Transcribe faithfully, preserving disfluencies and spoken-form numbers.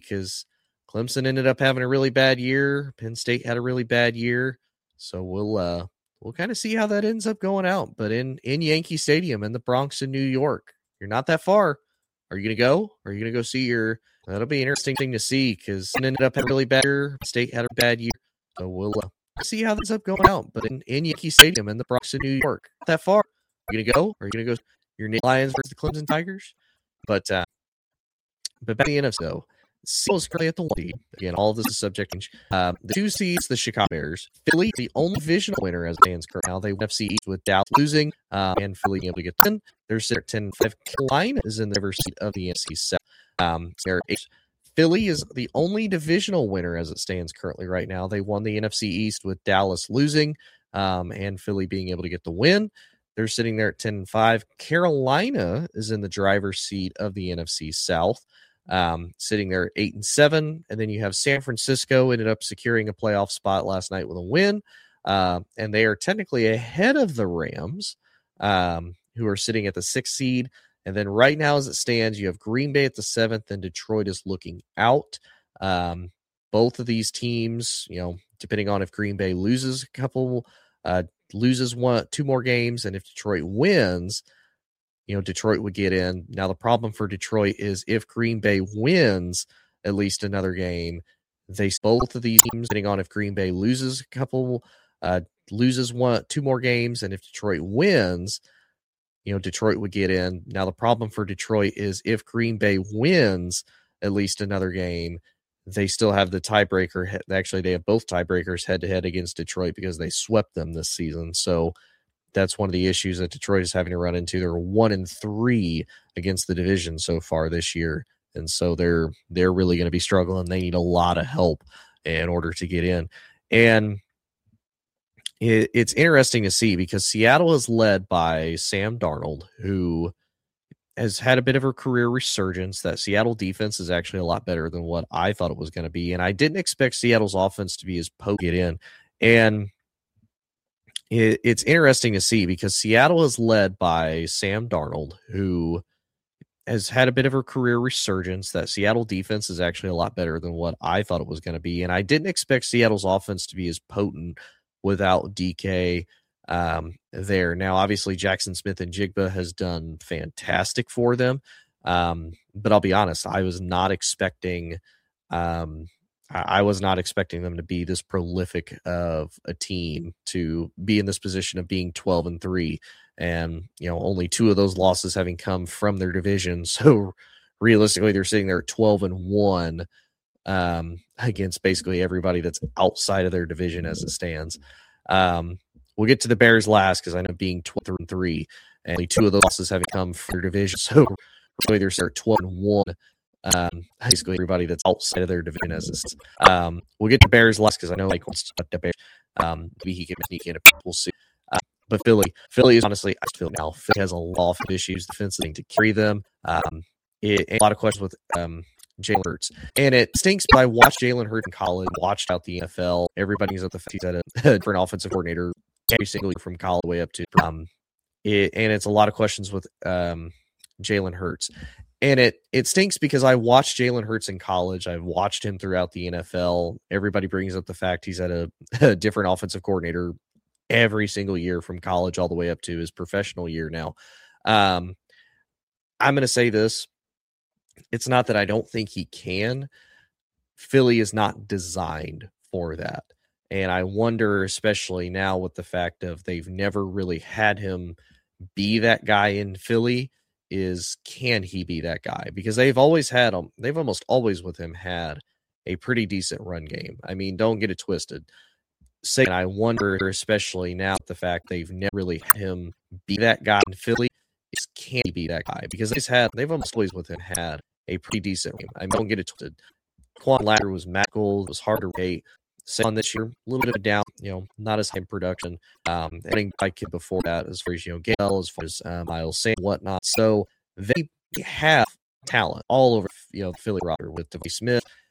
because Clemson ended up having a really bad year. Penn State had a really bad year. So we'll uh, we'll kind of see how that ends up going out. But in, in Yankee Stadium in the Bronx in New York, you're not that far. Are you going to go? Are you going to go see your – that'll be an interesting thing to see because it ended up having a really bad year. Penn State had a bad year. So we'll uh, see how that ends up going out. But in, in Yankee Stadium in the Bronx in New York, not that far. Are you going to go? Are you going to go – your Lions versus the Clemson Tigers? But uh, but back to the N F C, though. Seattle's currently at the one seed. Again, all of this is subject to change. Uh, the two seeds, the Chicago Bears. Philly, the only divisional winner as it stands currently now. They won N F C East with Dallas losing uh, and Philly being able to get the win. They're sitting at ten and five. Carolina is in the driver's seat of the N F C South. Um, they're eight. Philly is the only divisional winner as it stands currently right now. They won the N F C East with Dallas losing um, and Philly being able to get the win. They're sitting there at ten and five. Carolina is in the driver's seat of the N F C South, um, sitting there at eight and seven. And then you have San Francisco ended up securing a playoff spot last night with a win. Uh, and they are technically ahead of the Rams, um, who are sitting at the sixth seed. And then right now, as it stands, you have Green Bay at the seventh, and Detroit is looking out. Um, both of these teams, you know, depending on if Green Bay loses a couple, uh, loses one, two more games, and if Detroit wins, you know, Detroit would get in. Now, the problem for Detroit is if Green Bay wins at least another game, they both of these teams, depending on if Green Bay loses a couple, uh, loses one, two more games, and if Detroit wins, you know, Detroit would get in. Now, the problem for Detroit is if Green Bay wins at least another game, they still have the tiebreaker. Actually, they have both tiebreakers head-to-head against Detroit because they swept them this season. So that's one of the issues that Detroit is having to run into. They're one and three against the division so far this year, and so they're they're really going to be struggling. They need a lot of help in order to get in. And it, it's interesting to see because Seattle is led by Sam Darnold, who has had a bit of a career resurgence. That Seattle defense is actually a lot better than what I thought it was going to be. And I didn't expect Seattle's offense to be as potent get in. And it, it's interesting to see because Seattle is led by Sam Darnold, who has had a bit of a career resurgence. That Seattle defense is actually a lot better than what I thought it was going to be. And I didn't expect Seattle's offense to be as potent without D K um, there. Now, obviously, Jackson Smith and Jigba has done fantastic for them. Um, but I'll be honest, I was not expecting, um, I, I was not expecting them to be this prolific of a team, to be in this position of being twelve and three. And, you know, only two of those losses having come from their division. So realistically, they're sitting there at twelve and one um, against basically everybody that's outside of their division as it stands. Um, we'll get to the Bears last because I know being twelve and three, and only two of those losses having come from their division. So really, they're at twelve and one. Um, basically everybody that's outside of their division as it stands. Um, we'll get to Bears last because I know Mike wants to talk to Bears. Um, maybe he can sneak in. We'll see. Uh, but Philly, Philly is honestly, I feel now Philly has a lot of issues defensively to carry them. Um, it, a lot of questions with um. Jalen Hurts. And it stinks, but I watched Jalen Hurts in college, watched out the N F L. Everybody's at the he's at a different offensive coordinator every single year from college way up to um it, and it's a lot of questions with um Jalen Hurts. And it it stinks because I watched Jalen Hurts in college. I've watched him throughout the N F L. Everybody brings up the fact he's at a, a different offensive coordinator every single year from college all the way up to his professional year now. Um, I'm going to say this. It's not that I don't think he can. Philly is not designed for that. And I wonder, especially now with the fact of they've never really had him be that guy in Philly, is can he be that guy? Because they've always had him. They've almost always with him had a pretty decent run game. I mean, don't get it twisted. Say, and I wonder, especially now with the fact they've never really had him be that guy in Philly, is can he be that guy? Because they've had, they've almost always with him had a pretty decent game. I mean, don't get it twisted. Quan Ladder was magical. It was hard to rate. On this year, a little bit of a down, you know, not as high in production. Um, I think I kid before that, as far as, you know, Gale, as far as uh, Miles Sanders, whatnot. So they have talent all over, you know, Philly roster with Devontae Smith,